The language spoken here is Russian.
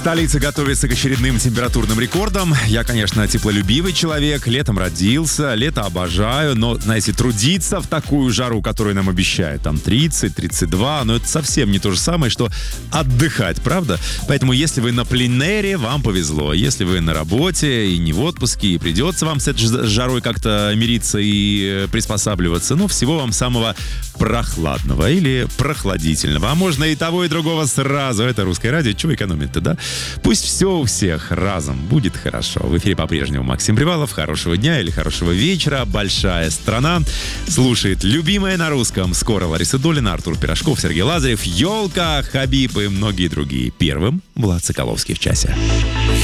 Столица готовится к очередным температурным рекордам. Я, конечно, теплолюбивый человек, летом родился, лето обожаю, но, знаете, трудиться в такую жару, которую нам обещают, там 30-32, но это совсем не то же самое, что отдыхать, правда? Поэтому, если вы на пленэре, вам повезло. Если вы на работе и не в отпуске, и придется вам с этой жарой как-то мириться и приспосабливаться, ну, всего вам самого прохладного или прохладительного. А можно и того, и другого сразу. Это Русское радио. Чего экономить-то, да? Пусть все у всех разом будет хорошо. В эфире по-прежнему Максим Привалов. Хорошего дня или хорошего вечера. Большая страна слушает любимая на русском. Скоро Лариса Долина, Артур Пирожков, Сергей Лазарев, Ёлка, Хабиб и многие другие. Первым Влад Соколовский в часе.